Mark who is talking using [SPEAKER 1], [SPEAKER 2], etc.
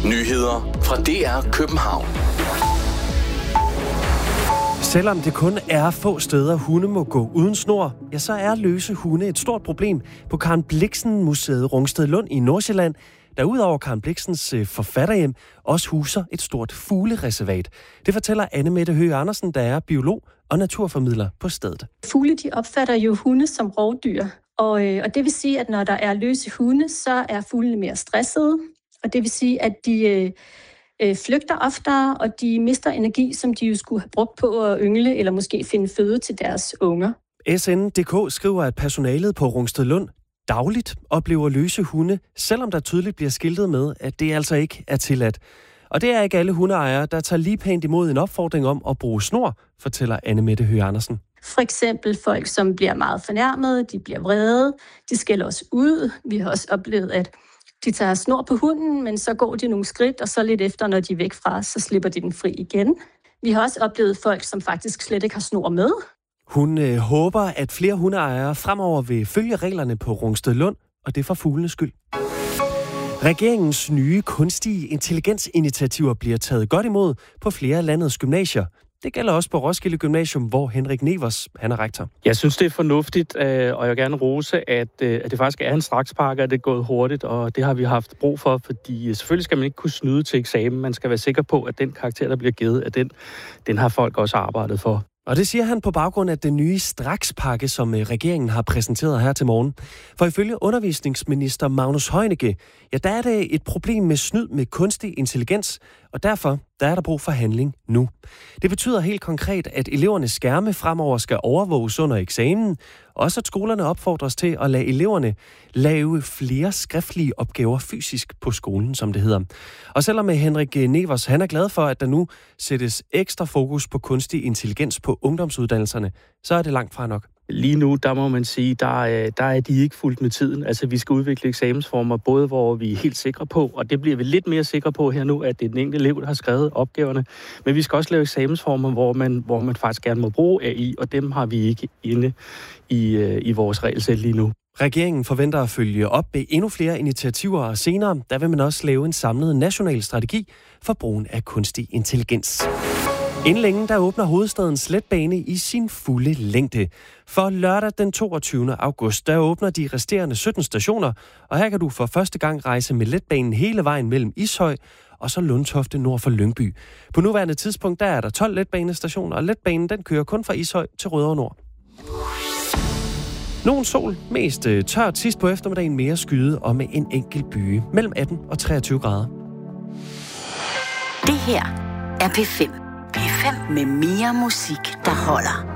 [SPEAKER 1] Nyheder fra DR København.
[SPEAKER 2] Selvom det kun er få steder, hunde må gå uden snor, ja, så er løse hunde et stort problem på Karen Blixen Museet Rungstedlund i Nordsjælland, der udover Karen Blixens forfatterhjem også huser et stort fuglereservat. Det fortæller Anne-Mette Høgh Andersen, der er biolog og naturformidler på stedet.
[SPEAKER 3] Fugle, de opfatter jo hunde som rovdyr, og det vil sige, at når der er løse hunde, så er fuglene mere stressede, og det vil sige, at de flygter oftere, og de mister energi, som de jo skulle have brugt på at yngle, eller måske finde føde til deres unger.
[SPEAKER 2] SN.dk skriver, at personalet på Rungstedlund dagligt oplever løse hunde, selvom der tydeligt bliver skiltet med, at det altså ikke er tilladt. Og det er ikke alle hundeejere, der tager lige pænt imod en opfordring om at bruge snor, fortæller Anne-Mette Høgh Andersen.
[SPEAKER 3] For eksempel folk, som bliver meget fornærmede, de bliver vrede, de skælder os ud. Vi har også oplevet, at de tager snor på hunden, men så går de nogle skridt, og så lidt efter, når de er væk fra os, så slipper de den fri igen. Vi har også oplevet folk, som faktisk slet ikke har snor med.
[SPEAKER 2] Hun håber, at flere hundeejere fremover vil følge reglerne på Rungstedlund, og det er for fuglenes skyld. Regeringens nye kunstige intelligensinitiativer bliver taget godt imod på flere af landets gymnasier. Det gælder også på Roskilde Gymnasium, hvor Henrik Nevers, han er rektor.
[SPEAKER 4] Jeg synes, det er fornuftigt, og jeg vil gerne rose, at det faktisk er en strakspakke, at det er gået hurtigt, og det har vi haft brug for, fordi selvfølgelig skal man ikke kunne snyde til eksamen. Man skal være sikker på, at den karakter, der bliver givet, at den har folk også arbejdet for.
[SPEAKER 2] Og det siger han på baggrund af den nye strakspakke, som regeringen har præsenteret her til morgen. For ifølge undervisningsminister Magnus Heunicke, ja, der er det et problem med snyd med kunstig intelligens, og derfor der er der brug for handling nu. Det betyder helt konkret, at elevernes skærme fremover skal overvåges under eksamen, også at skolerne opfordres til at lade eleverne lave flere skriftlige opgaver fysisk på skolen, som det hedder. Og selvom Henrik Nevers, han er glad for, at der nu sættes ekstra fokus på kunstig intelligens på ungdomsuddannelserne, så er det langt fra nok.
[SPEAKER 4] Lige nu, der må man sige, der er de ikke fulgt med tiden. Altså, vi skal udvikle eksamensformer, både hvor vi er helt sikre på, og det bliver vi lidt mere sikre på her nu, at det er den enkelte elev, der har skrevet opgaverne. Men vi skal også lave eksamensformer, hvor man faktisk gerne må bruge AI, og dem har vi ikke inde i vores regelsæt lige nu.
[SPEAKER 2] Regeringen forventer at følge op med endnu flere initiativer, og senere der vil man også lave en samlet national strategi for brugen af kunstig intelligens. Inden længe, der åbner hovedstadens letbane i sin fulde længde. For lørdag den 22. august, der åbner de resterende 17 stationer, og her kan du for første gang rejse med letbanen hele vejen mellem Ishøj og så Lundtofte nord for Lyngby. På nuværende tidspunkt, der er der 12 letbanestationer, og letbanen den kører kun fra Ishøj til Rødovre Nord. Nogen sol, mest tørt sidst på eftermiddagen, mere skyde og med en enkelt byge mellem 18 og 23 grader.
[SPEAKER 5] Det her er P5. P5 med mere musik, der holder.